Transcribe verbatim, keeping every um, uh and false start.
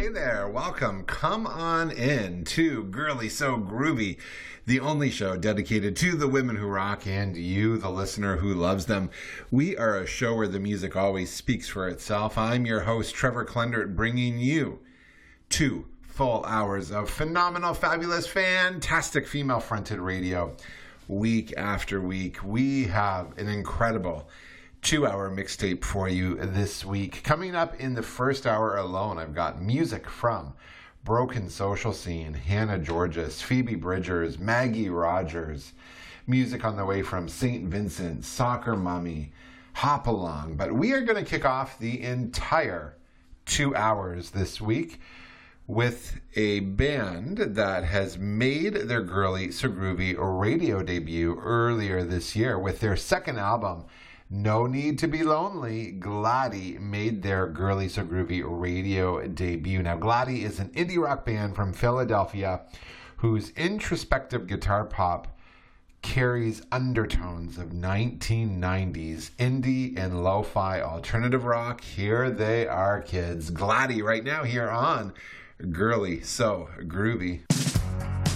Hey there, welcome. Come on in to Girly So Groovy, the only show dedicated to the women who rock and you, the listener who loves them. We are a show where the music always speaks for itself. I'm your host, Trevor Klendert, bringing you two full hours of phenomenal, fabulous, fantastic female-fronted radio. Week after week, we have an incredible two-hour mixtape for you this week. Coming up in the first hour alone, I've got music from Broken Social Scene, Hannah Georges, Phoebe Bridgers, Maggie Rogers. Music on the way from Saint Vincent, Soccer Mummy, Hop Along. But we are going to kick off the entire two hours this week with a band that has made their Girly So Groovy radio debut earlier this year with their second album, No Need to Be Lonely. Gladdy made their Girly So Groovy radio debut. Now, Gladdy is an indie rock band from Philadelphia whose introspective guitar pop carries undertones of nineteen nineties indie and lo-fi alternative rock. Here they are, kids. Gladdy right now here on Girly So Groovy.